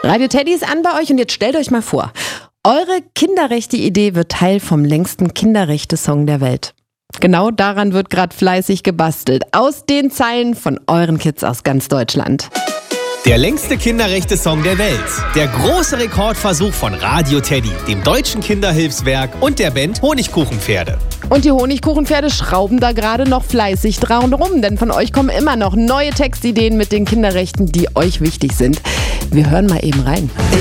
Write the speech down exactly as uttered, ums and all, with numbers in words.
Radio Teddy ist an bei euch und jetzt stellt euch mal vor, eure Kinderrechte-Idee wird Teil vom längsten Kinderrechte-Song der Welt. Genau daran wird gerade fleißig gebastelt. Aus den Zeilen von euren Kids aus ganz Deutschland. Der längste Kinderrechte-Song der Welt. Der große Rekordversuch von Radio Teddy, dem Deutschen Kinderhilfswerk und der Band Honigkuchenpferde. Und die Honigkuchenpferde schrauben da gerade noch fleißig dran rum, denn von euch kommen immer noch neue Textideen mit den Kinderrechten, die euch wichtig sind. Wir hören mal eben rein.